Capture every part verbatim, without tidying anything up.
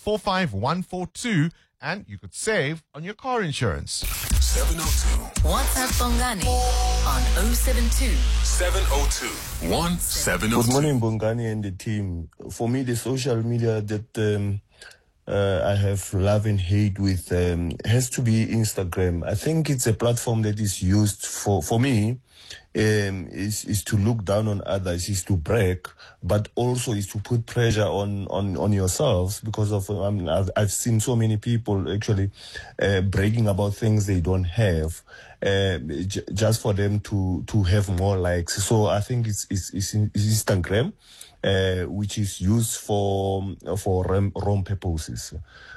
four five one four two and you could save on your car insurance. seven oh two. WhatsApp Bongani on oh seven two. seven oh two. one seven oh two. Good morning, Bongani and the team. For me, the social media that um, uh, I have love and hate with um, has to be Instagram. I think it's a platform that is used for, for me, um, is, is to look down on others, is to brag, but also is to put pressure on, on, on yourselves because of, I mean, I've, I've seen so many people actually uh, bragging about things they don't have, uh, j- just for them to, to have more likes. So I think it's, it's, it's, it's Instagram, uh, which is used for, for wrong, wrong purposes.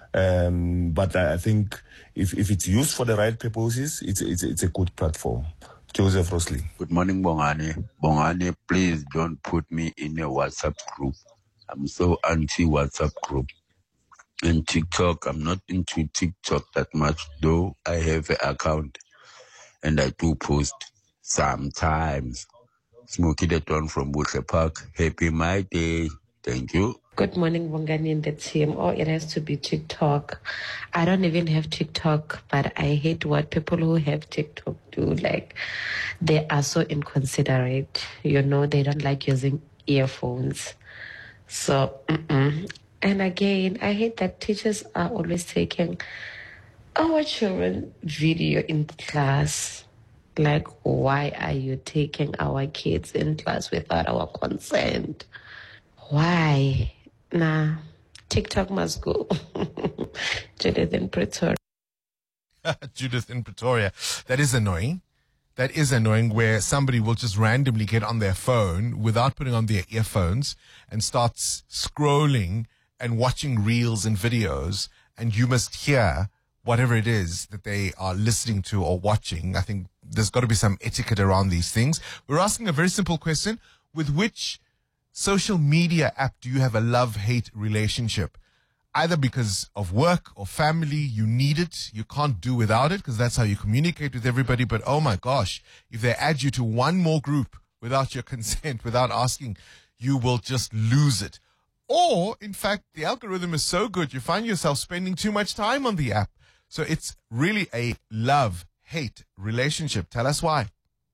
Um, but I think if, if it's used for the right purposes, it's, it's, it's a good platform. Joseph Rosley. Good morning, Bongani. Bongani, please don't put me in a WhatsApp group. I'm so anti-WhatsApp group. And TikTok, I'm not into TikTok that much, though I have an account and I do post sometimes. Smokey the Don from Bushel Park. Happy my day. Thank you. Good morning, Bongani and the team. Oh, it has to be TikTok. I don't even have TikTok, but I hate what people who have TikTok do. Like, they are so inconsiderate. You know, they don't like using earphones. So, mm-mm. And again, I hate that teachers are always taking our children video in class. Like, why are you taking our kids in class without our consent? Why? Nah, TikTok must go. Judith in Pretoria. Judith in Pretoria. That is annoying. That is annoying where somebody will just randomly get on their phone without putting on their earphones and starts scrolling and watching reels and videos, and you must hear whatever it is that they are listening to or watching. I think there's got to be some etiquette around these things. We're asking a very simple question. With which social media app do you have a love-hate relationship? Either because of work or family, you need it, you can't do without it because that's how you communicate with everybody. But oh my gosh, if they add you to one more group without your consent, without asking, you will just lose it. Or, in fact, the algorithm is so good, you find yourself spending too much time on the app. So it's really a love-hate relationship. Tell us why.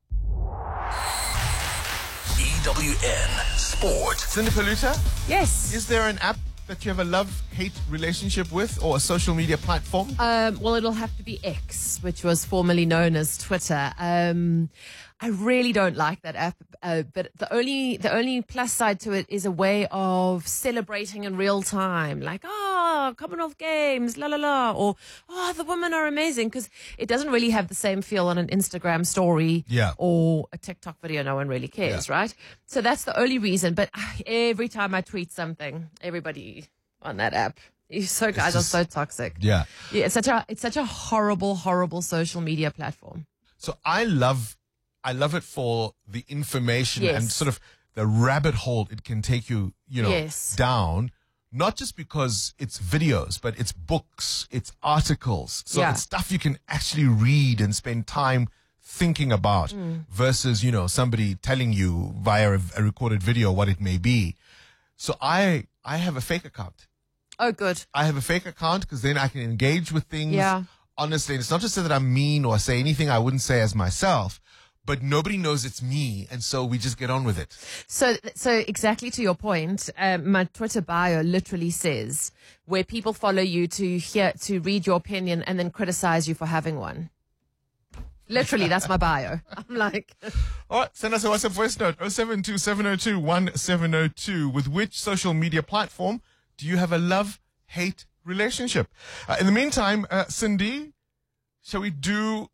E W N Sport. Cindy Paluta, Yes. is there an app that you have a love-hate relationship with or a social media platform? Um, well, it'll have to be X, which was formerly known as Twitter. Um, I really don't like that app, uh, but the only the only plus side to it is a way of celebrating in real time, like oh, Commonwealth Games, la la la, or oh, the women are amazing, because it doesn't really have the same feel on an Instagram story Yeah. or a TikTok video. No one really cares, Yeah. right? So that's the only reason. But uh, every time I tweet something, everybody on that app. You so guys just- are so toxic. Yeah. Yeah, it's such a it's such a horrible, horrible social media platform. So I love, I love it for the information Yes. and sort of the rabbit hole it can take you, you know, Yes. down. Not just because it's videos, but it's books, it's articles. So Yeah. it's stuff you can actually read and spend time thinking about Mm. versus, you know, somebody telling you via a, a recorded video what it may be. So I, I have a fake account. Oh, good. I have a fake account because then I can engage with things. Yeah. Honestly, and it's not just so that I'm mean or say anything I wouldn't say as myself, but nobody knows it's me, and so we just get on with it. So, so exactly to your point, um, my Twitter bio literally says where people follow you to hear, to read your opinion and then criticize you for having one. Literally, that's my bio. I'm like, All right, send us a WhatsApp voice note, oh seven two, seven oh two, one seven oh two. With which social media platform do you have a love-hate relationship? Uh, in the meantime, uh, Cindy, shall we do...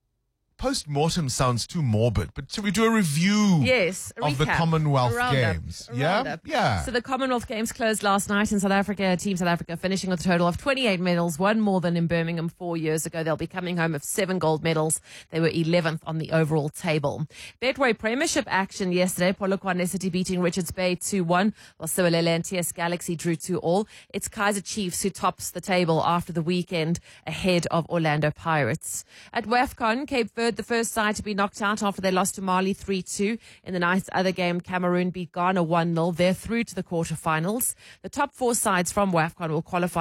Post-mortem sounds too morbid, but shall we do a review yes, a of the recap, Commonwealth a roundup, Games? a Yeah? roundup. Yeah. So the Commonwealth Games closed last night in South Africa. Team South Africa finishing with a total of twenty-eight medals, one more than in Birmingham four years ago. They'll be coming home with seven gold medals. They were eleventh on the overall table. Betway Premiership action yesterday. Polokwane City beating Richards Bay two one, while Sewelele and T S Galaxy drew two all. It's Kaizer Chiefs who tops the table after the weekend ahead of Orlando Pirates. At WAFCON, Cape Verde, the first side to be knocked out after they lost to Mali three two. In the night's other game, Cameroon beat Ghana one nil. They're through to the quarterfinals. The top four sides from WAFCON will qualify